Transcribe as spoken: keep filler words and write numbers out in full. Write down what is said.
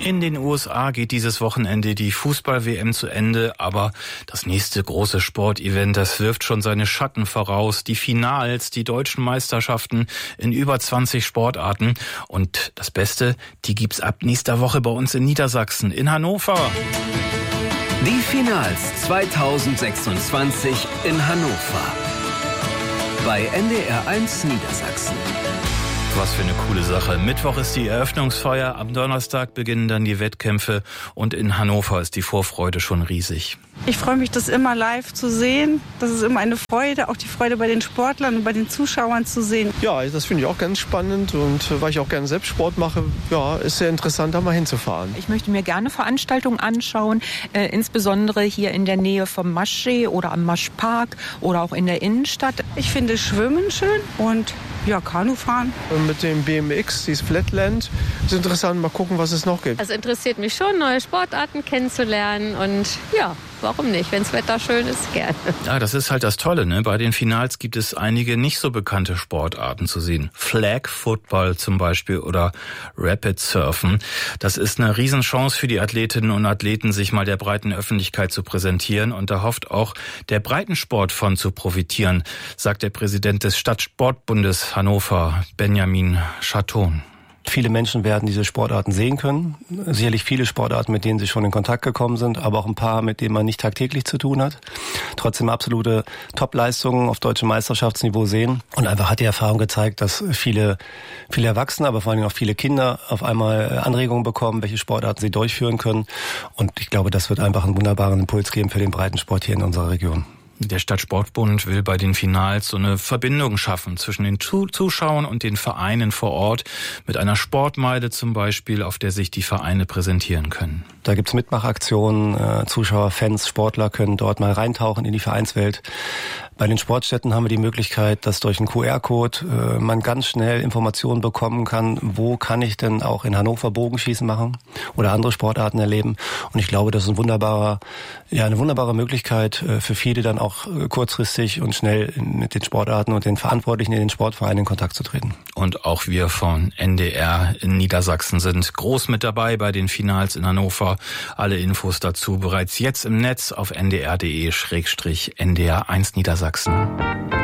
In den U S A geht dieses Wochenende die Fußball-W M zu Ende, aber das nächste große Sportevent, das wirft schon seine Schatten voraus. Die Finals, die deutschen Meisterschaften in über zwanzig Sportarten. Und das Beste, die gibt's ab nächster Woche bei uns in Niedersachsen, in Hannover. Die Finals zweitausendsechsundzwanzig in Hannover. Bei N D R eins Niedersachsen. Was für eine coole Sache. Mittwoch ist die Eröffnungsfeier, am Donnerstag beginnen dann die Wettkämpfe und in Hannover ist die Vorfreude schon riesig. Ich freue mich, das immer live zu sehen. Das ist immer eine Freude, auch die Freude bei den Sportlern und bei den Zuschauern zu sehen. Ja, das finde ich auch ganz spannend und weil ich auch gerne selbst Sport mache, ja, ist sehr interessant, da mal hinzufahren. Ich möchte mir gerne Veranstaltungen anschauen, äh, insbesondere hier in der Nähe vom Maschsee oder am Maschpark oder auch in der Innenstadt. Ich finde Schwimmen schön und ja, Kanufahren. Mit dem B M X, dieses Flatland, ist interessant, mal gucken, was es noch gibt. Also interessiert mich schon, neue Sportarten kennenzulernen und ja, warum nicht? Wenn das Wetter schön ist, gerne. Ja, das ist halt das Tolle, ne? Bei den Finals gibt es einige nicht so bekannte Sportarten zu sehen. Flag Football zum Beispiel oder Rapid Surfen. Das ist eine Riesenchance für die Athletinnen und Athleten, sich mal der breiten Öffentlichkeit zu präsentieren. Und da hofft auch der Breitensport von zu profitieren, sagt der Präsident des Stadtsportbundes Hannover, Benjamin Schaton. Viele Menschen werden diese Sportarten sehen können. Sicherlich viele Sportarten, mit denen sie schon in Kontakt gekommen sind, aber auch ein paar, mit denen man nicht tagtäglich zu tun hat. Trotzdem absolute Top-Leistungen auf deutschem Meisterschaftsniveau sehen. Und einfach hat die Erfahrung gezeigt, dass viele, viele Erwachsene, aber vor allem auch viele Kinder auf einmal Anregungen bekommen, welche Sportarten sie durchführen können. Und ich glaube, das wird einfach einen wunderbaren Impuls geben für den Breitensport hier in unserer Region. Der Stadtsportbund will bei den Finals so eine Verbindung schaffen zwischen den Zuschauern und den Vereinen vor Ort, mit einer Sportmeile zum Beispiel, auf der sich die Vereine präsentieren können. Da gibt's Mitmachaktionen, Zuschauer, Fans, Sportler können dort mal reintauchen in die Vereinswelt. Bei den Sportstätten haben wir die Möglichkeit, dass durch einen Q R-Code man ganz schnell Informationen bekommen kann, wo kann ich denn auch in Hannover Bogenschießen machen oder andere Sportarten erleben. Und ich glaube, das ist ein wunderbarer, ja, eine wunderbare Möglichkeit für viele dann auch kurzfristig und schnell mit den Sportarten und den Verantwortlichen in den Sportvereinen in Kontakt zu treten. Und auch wir von N D R in Niedersachsen sind groß mit dabei bei den Finals in Hannover. Alle Infos dazu bereits jetzt im Netz auf n d r punkt d e slash n d r eins Niedersachsen.